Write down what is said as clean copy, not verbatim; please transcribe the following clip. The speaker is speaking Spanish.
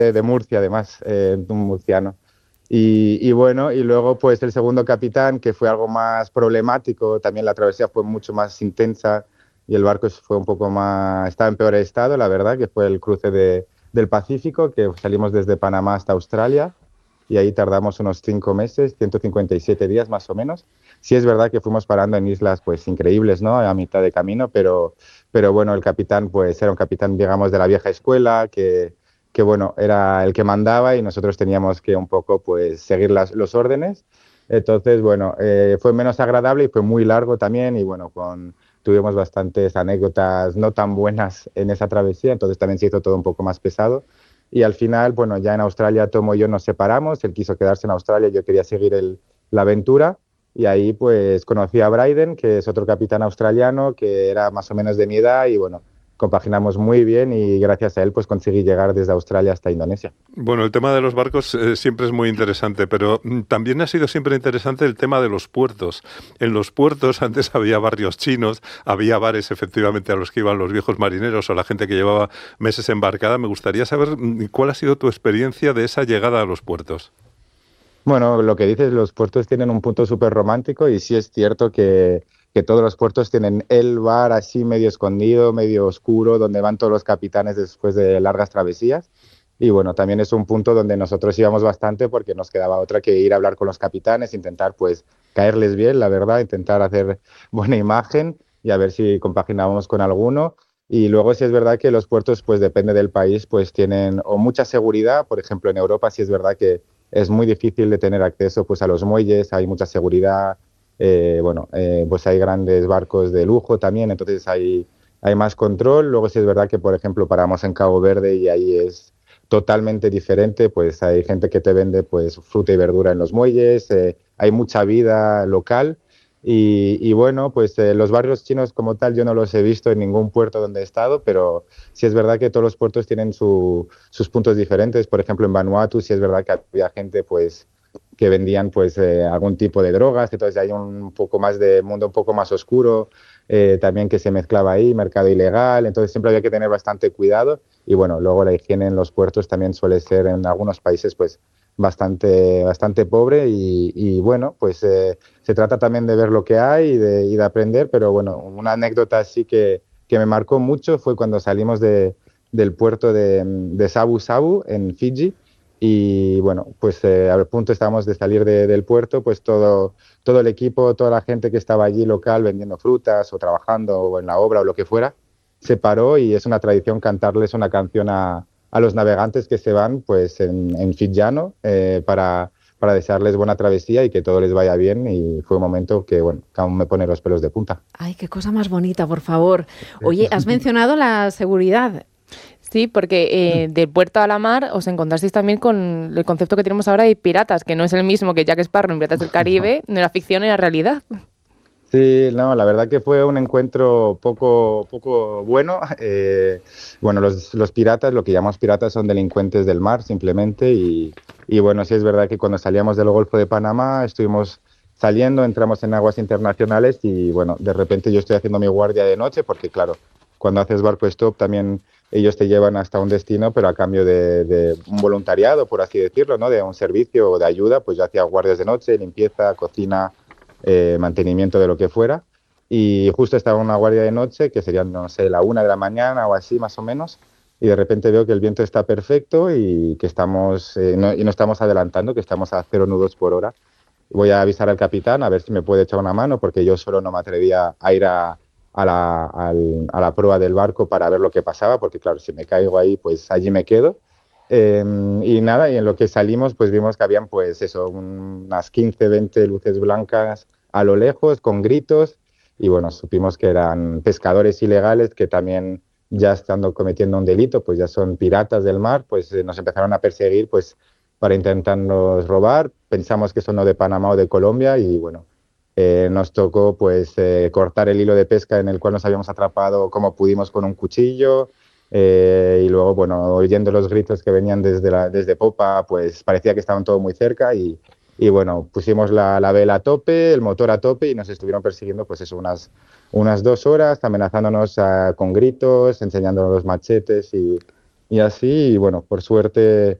de Murcia, además, un murciano. Y bueno, y luego pues el segundo capitán, que fue algo más problemático, también la travesía fue mucho más intensa y el barco fue un poco más, estaba en peor estado, la verdad, que fue el cruce del Pacífico, que salimos desde Panamá hasta Australia y ahí tardamos unos 5 meses, 157 días más o menos. Sí es verdad que fuimos parando en islas pues increíbles, ¿no? A mitad de camino, pero bueno, el capitán pues era un capitán, digamos, de la vieja escuela, que bueno, era el que mandaba y nosotros teníamos que un poco pues seguir los órdenes. Entonces, bueno, fue menos agradable y fue muy largo también y bueno, tuvimos bastantes anécdotas no tan buenas en esa travesía, entonces también se hizo todo un poco más pesado. Y al final, bueno, ya en Australia Tomo y yo nos separamos, él quiso quedarse en Australia, yo quería seguir la aventura y ahí pues conocí a Bryden, que es otro capitán australiano que era más o menos de mi edad y bueno, compaginamos muy bien y gracias a él pues conseguí llegar desde Australia hasta Indonesia. Bueno, el tema de los barcos siempre es muy interesante, pero también ha sido siempre interesante el tema de los puertos. En los puertos antes había barrios chinos, había bares efectivamente a los que iban los viejos marineros o la gente que llevaba meses embarcada. Me gustaría saber cuál ha sido tu experiencia de esa llegada a los puertos. Bueno, lo que dices, los puertos tienen un punto súper romántico y sí es cierto que todos los puertos tienen el bar así medio escondido, medio oscuro, donde van todos los capitanes después de largas travesías. Y bueno, también es un punto donde nosotros íbamos bastante porque nos quedaba otra que ir a hablar con los capitanes, intentar pues caerles bien, la verdad, intentar hacer buena imagen y a ver si compaginábamos con alguno. Y luego sí es verdad que los puertos, pues depende del país, pues tienen o mucha seguridad, por ejemplo en Europa sí es verdad que es muy difícil de tener acceso pues a los muelles, hay mucha seguridad, pues hay grandes barcos de lujo también, entonces hay más control. Luego sí es verdad que, por ejemplo, paramos en Cabo Verde y ahí es totalmente diferente, pues hay gente que te vende pues fruta y verdura en los muelles, hay mucha vida local y bueno, pues los barrios chinos como tal yo no los he visto en ningún puerto donde he estado, pero sí es verdad que todos los puertos tienen sus puntos diferentes. Por ejemplo, en Vanuatu sí es verdad que había gente pues que vendían pues algún tipo de drogas, entonces hay un poco más de mundo un poco más oscuro, también que se mezclaba ahí, mercado ilegal, entonces siempre había que tener bastante cuidado y bueno, luego la higiene en los puertos también suele ser en algunos países pues bastante pobre y bueno, pues se trata también de ver lo que hay y de aprender, pero bueno, una anécdota así que me marcó mucho fue cuando salimos del puerto de Sabu Sabu en Fiji y bueno, pues al punto estábamos de salir del puerto, pues todo el equipo, toda la gente que estaba allí local vendiendo frutas o trabajando o en la obra o lo que fuera, se paró y es una tradición cantarles una canción a los navegantes que se van pues en fijiano para desearles buena travesía y que todo les vaya bien y fue un momento que bueno, que aún me pone los pelos de punta. Ay, qué cosa más bonita, por favor. Oye, has mencionado la seguridad. Sí, porque del puerto a la mar os encontrasteis también con el concepto que tenemos ahora de piratas, que no es el mismo que Jack Sparrow en Piratas del Caribe, no era ficción, era realidad. Sí, no, la verdad que fue un encuentro poco bueno. Bueno, los piratas, lo que llamamos piratas, son delincuentes del mar simplemente y bueno, sí es verdad que cuando salíamos del Golfo de Panamá estuvimos saliendo, entramos en aguas internacionales y bueno, de repente yo estoy haciendo mi guardia de noche porque claro, cuando haces barco stop también ellos te llevan hasta un destino, pero a cambio de un voluntariado, por así decirlo, ¿no? De un servicio o de ayuda, pues yo hacía guardias de noche, limpieza, cocina, mantenimiento de lo que fuera. Y justo estaba en una guardia de noche, que sería, no sé, la 1 de la mañana o así, más o menos, y de repente veo que el viento está perfecto y que estamos, no estamos adelantando, que estamos a 0 nudos por hora. Voy a avisar al capitán a ver si me puede echar una mano, porque yo solo no me atrevía a ir a la proa del barco para ver lo que pasaba, porque claro, si me caigo ahí, pues allí me quedo. Y nada, y en lo que salimos, pues vimos que habían, pues eso, unas 15, 20 luces blancas a lo lejos, con gritos, y bueno, supimos que eran pescadores ilegales que también, ya estando cometiendo un delito, pues ya son piratas del mar, pues nos empezaron a perseguir, pues para intentarnos robar. Pensamos que son o de Panamá o de Colombia, y bueno, nos tocó pues cortar el hilo de pesca en el cual nos habíamos atrapado como pudimos con un cuchillo. Y luego, bueno, oyendo los gritos que venían desde popa, pues parecía que estaban todo muy cerca y bueno, pusimos la vela a tope, el motor a tope y nos estuvieron persiguiendo pues eso, unas 2 horas, amenazándonos con gritos, enseñándonos los machetes y así, y bueno, por suerte